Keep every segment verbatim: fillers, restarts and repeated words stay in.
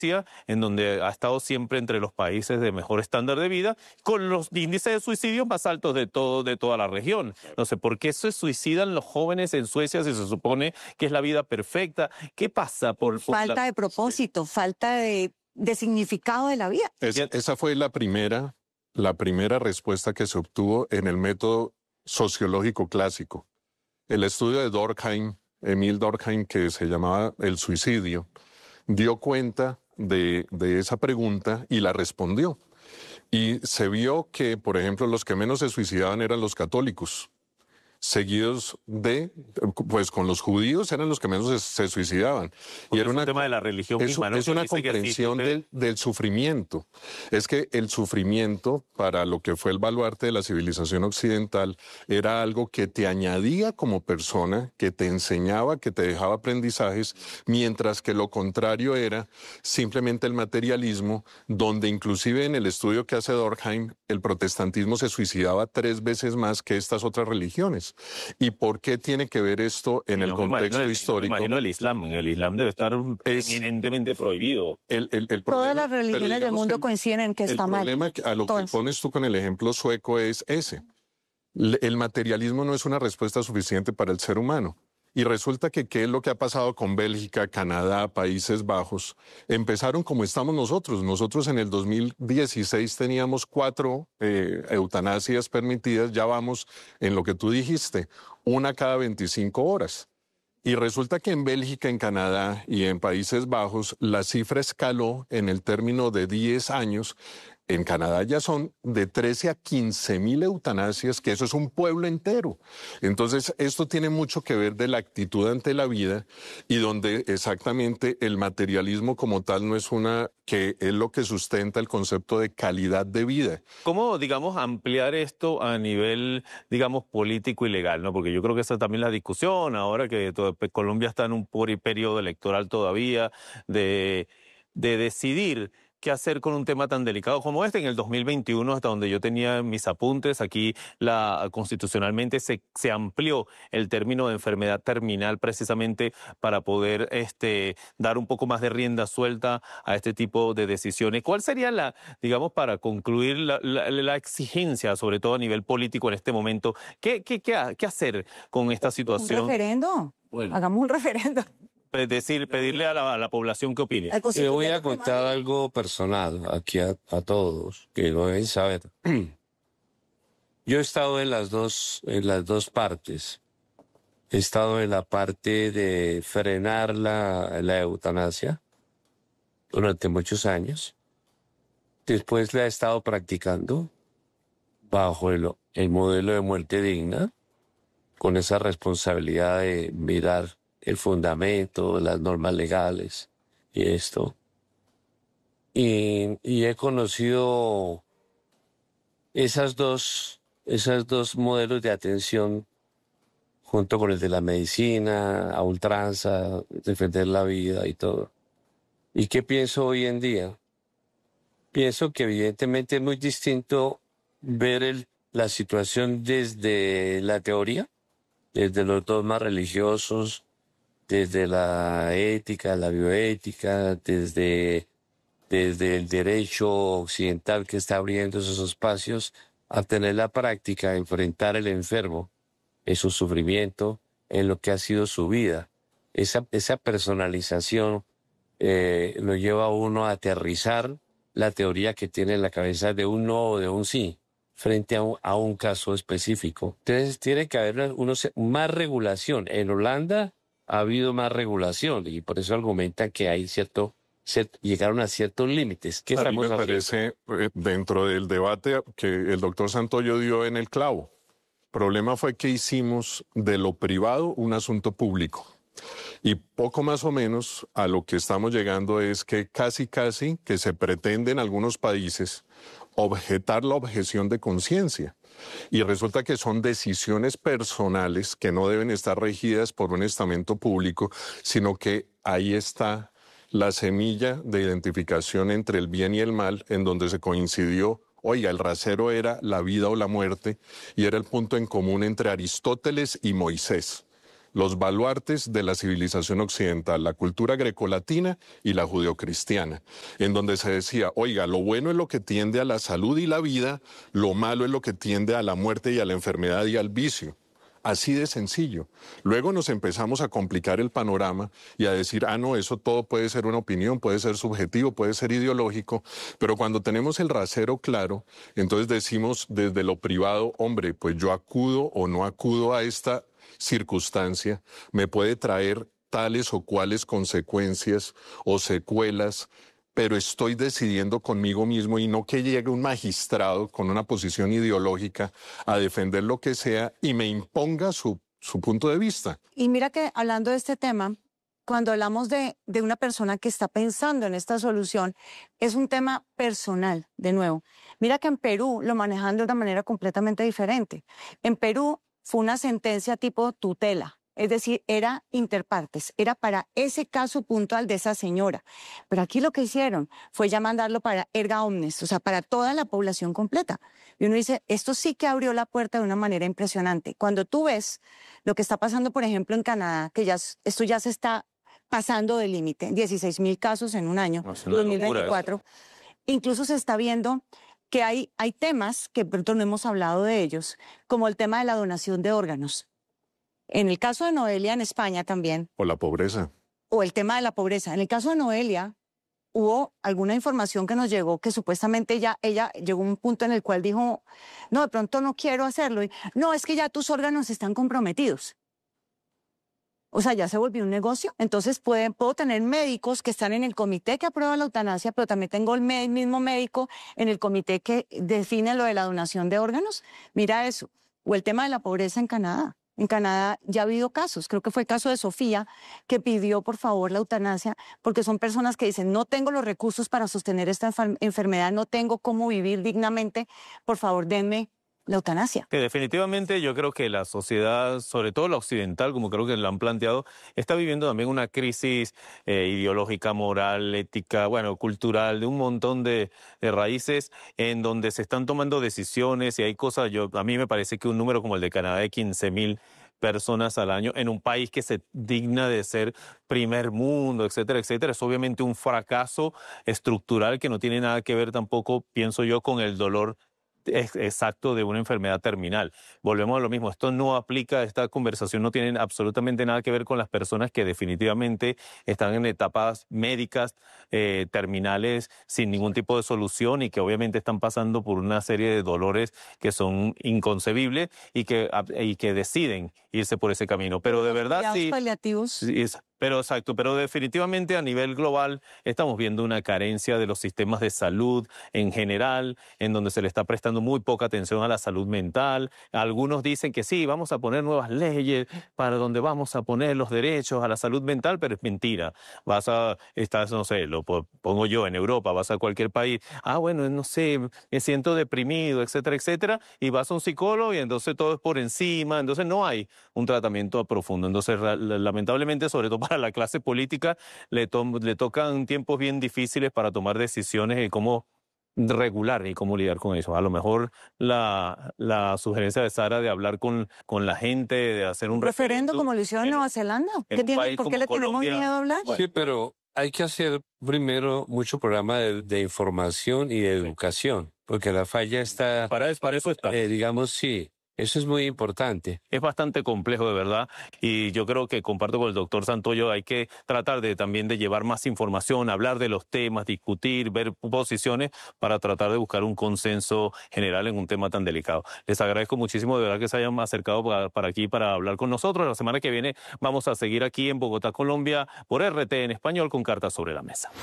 en donde ha estado siempre entre los países de mejor estándar de vida, con los índices de suicidio más altos de todo de toda la región. No sé, ¿por qué se suicidan los jóvenes en Suecia si se supone que es la vida perfecta? ¿Qué pasa? Por, por falta la... de propósito, falta de, de significado de la vida. Es, esa fue la primera, la primera respuesta que se obtuvo en el método sociológico clásico. El estudio de Durkheim, Emil Durkheim, que se llamaba El suicidio, dio cuenta de, de esa pregunta y la respondió. Y se vio que, por ejemplo, los que menos se suicidaban eran los católicos, seguidos de, pues con los judíos eran los que menos se, se suicidaban. Porque y era es una, un tema de la religión es, misma, ¿no? Es una Dice que comprensión sí, del, del sufrimiento. Es que el sufrimiento, para lo que fue el baluarte de la civilización occidental, era algo que te añadía como persona, que te enseñaba, que te dejaba aprendizajes, mientras que lo contrario era simplemente el materialismo, donde inclusive en el estudio que hace Durkheim, el protestantismo se suicidaba tres veces más que estas otras religiones. ¿Y por qué tiene que ver esto en no, el contexto imagino, histórico? Imagino el Islam. El Islam debe estar es, eminentemente prohibido. El, el, el Todas problema, las religiones del mundo que, coinciden en que está mal. El problema a lo Entonces, que pones tú con el ejemplo sueco es ese. El materialismo no es una respuesta suficiente para el ser humano. Y resulta que qué es lo que ha pasado con Bélgica, Canadá, Países Bajos. Empezaron como estamos nosotros. Nosotros en el dos mil dieciséis teníamos cuatro eh, eutanasias permitidas. Ya vamos en lo que tú dijiste, una cada veinticinco horas. Y resulta que en Bélgica, en Canadá y en Países Bajos la cifra escaló en el término de diez años. En Canadá ya son de trece a quince mil eutanasias, que eso es un pueblo entero. Entonces, esto tiene mucho que ver de la actitud ante la vida y donde exactamente el materialismo como tal no es una, que es lo que sustenta el concepto de calidad de vida. ¿Cómo, digamos, ampliar esto a nivel, digamos, político y legal, ¿no? Porque yo creo que esa también es la discusión ahora que todo, Colombia está en un periodo electoral todavía de, de decidir qué hacer con un tema tan delicado como este. En el dos mil veintiuno, hasta donde yo tenía mis apuntes, aquí la, constitucionalmente se, se amplió el término de enfermedad terminal precisamente para poder este, dar un poco más de rienda suelta a este tipo de decisiones. ¿Cuál sería la, digamos, para concluir la, la, la exigencia, sobre todo a nivel político en este momento? ¿Qué, qué, qué, qué hacer con esta situación? ¿Un referendo? Bueno. Hagamos un referendo. Es decir, pedirle a la, a la población que opine. Le voy a contar algo personal aquí a, a todos, que lo deben saber. Yo he estado en las dos, en las dos partes. He estado en la parte de frenar la, la eutanasia durante muchos años. Después la he estado practicando bajo el, el modelo de muerte digna, con esa responsabilidad de mirar el fundamento, las normas legales y esto. Y, y he conocido esas dos, esas dos modelos de atención junto con el de la medicina, a ultranza, defender la vida y todo. ¿Y qué pienso hoy en día? Pienso que evidentemente es muy distinto ver el, la situación desde la teoría, desde los dogmas religiosos, desde la ética, la bioética, desde, desde el derecho occidental que está abriendo esos espacios, a tener la práctica de enfrentar al enfermo en su sufrimiento, en lo que ha sido su vida. Esa, esa personalización eh, lo lleva a uno a aterrizar la teoría que tiene en la cabeza de un no o de un sí, frente a un, a un caso específico. Entonces tiene que haber unos, más regulación. En Holanda ha habido más regulación y por eso argumentan que hay cierto, cierto llegaron a ciertos límites. ¿Qué a mí me haciendo? parece, dentro del debate que el doctor Santoyo dio en el clavo, el problema fue que hicimos de lo privado un asunto público. Y poco más o menos a lo que estamos llegando es que casi casi que se pretende en algunos países objetar la objeción de conciencia. Y resulta que son decisiones personales que no deben estar regidas por un estamento público, sino que ahí está la semilla de identificación entre el bien y el mal, en donde se coincidió, oiga, el rasero era la vida o la muerte, y era el punto en común entre Aristóteles y Moisés. los baluartes de la civilización occidental, la cultura grecolatina y la judeocristiana, en donde se decía, oiga, lo bueno es lo que tiende a la salud y la vida, lo malo es lo que tiende a la muerte y a la enfermedad y al vicio. Así de sencillo. Luego nos empezamos a complicar el panorama y a decir, ah, no, eso todo puede ser una opinión, puede ser subjetivo, puede ser ideológico, pero cuando tenemos el rasero claro, entonces decimos desde lo privado, hombre, pues yo acudo o no acudo a esta circunstancia, me puede traer tales o cuales consecuencias o secuelas, pero estoy decidiendo conmigo mismo y no que llegue un magistrado con una posición ideológica a defender lo que sea y me imponga su, su punto de vista. Y mira que hablando de este tema, cuando hablamos de, de una persona que está pensando en esta solución, es un tema personal, de nuevo. Mira que en Perú lo manejan de una manera completamente diferente. En Perú fue una sentencia tipo tutela. Es decir, era interpartes, era para ese caso puntual de esa señora. Pero aquí lo que hicieron fue ya mandarlo para erga omnes, o sea, para toda la población completa. Y uno dice, esto sí que abrió la puerta de una manera impresionante. Cuando tú ves lo que está pasando, por ejemplo, en Canadá, que ya esto ya se está pasando del límite, dieciséis mil casos en un año, no, dos mil veinticuatro, incluso se está viendo que hay, hay temas que pronto no hemos hablado de ellos, como el tema de la donación de órganos. En el caso de Noelia, en España también. O la pobreza. O el tema de la pobreza. En el caso de Noelia, hubo alguna información que nos llegó que supuestamente ya, ella llegó a un punto en el cual dijo, no, de pronto no quiero hacerlo. Y, no, es que ya tus órganos están comprometidos. O sea, ya se volvió un negocio. Entonces pueden, puedo tener médicos que están en el comité que aprueba la eutanasia, pero también tengo el mismo médico en el comité que define lo de la donación de órganos. Mira eso. O el tema de la pobreza en Canadá. En Canadá ya ha habido casos, creo que fue el caso de Sofía, que pidió por favor la eutanasia, porque son personas que dicen, no tengo los recursos para sostener esta enfermedad, no tengo cómo vivir dignamente, por favor denme la eutanasia. Que definitivamente yo creo que la sociedad, sobre todo la occidental, como creo que lo han planteado, está viviendo también una crisis eh, ideológica, moral, ética, bueno, cultural, de un montón de, de raíces en donde se están tomando decisiones y hay cosas, yo a mí me parece que un número como el de Canadá de quince mil personas al año en un país que se digna de ser primer mundo, etcétera, etcétera, es obviamente un fracaso estructural que no tiene nada que ver tampoco, pienso yo, con el dolor exacto de una enfermedad terminal. Volvemos a lo mismo, esto no aplica, esta conversación no tiene absolutamente nada que ver con las personas que definitivamente están en etapas médicas eh, terminales sin ningún tipo de solución y que obviamente están pasando por una serie de dolores que son inconcebibles y que, y que deciden irse por ese camino. Pero de verdad sí... paliativos. sí es, Pero exacto, pero definitivamente a nivel global estamos viendo una carencia de los sistemas de salud en general, en donde se le está prestando muy poca atención a la salud mental. Algunos dicen que sí, vamos a poner nuevas leyes para donde vamos a poner los derechos a la salud mental, pero es mentira. Vas a, estás, no sé, lo pongo yo en Europa, vas a cualquier país, ah, bueno, no sé, me siento deprimido, etcétera, etcétera, y vas a un psicólogo y entonces todo es por encima, entonces no hay un tratamiento profundo. Entonces, lamentablemente, sobre todo para a la clase política le, to le tocan tiempos bien difíciles para tomar decisiones de cómo regular y cómo lidiar con eso. A lo mejor la, la sugerencia de Sara de hablar con, con la gente, de hacer un, un referendo como lo hicieron en Nueva Zelanda. ¿Qué tiene, ¿Por qué le tenemos miedo a hablar? Sí, pero hay que hacer primero mucho programa de, de información y de educación, porque la falla está... Para eso, para eso está. Eh, digamos, sí. Eso es muy importante. Es bastante complejo, de verdad, y yo creo que comparto con el doctor Santoyo, hay que tratar de también de llevar más información, hablar de los temas, discutir, ver posiciones para tratar de buscar un consenso general en un tema tan delicado. Les agradezco muchísimo, de verdad, que se hayan acercado para, para aquí para hablar con nosotros. La semana que viene vamos a seguir aquí en Bogotá, Colombia, por R T en español con Cartas sobre la Mesa.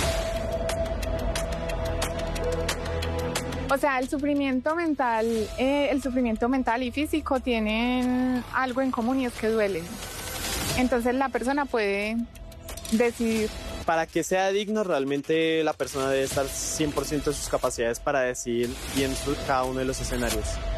O sea, el sufrimiento mental, eh, el sufrimiento mental y físico tienen algo en común y es que duelen. Entonces la persona puede decidir. Para que sea digno, realmente la persona debe estar cien por ciento de sus capacidades para decidir bien su, cada uno de los escenarios.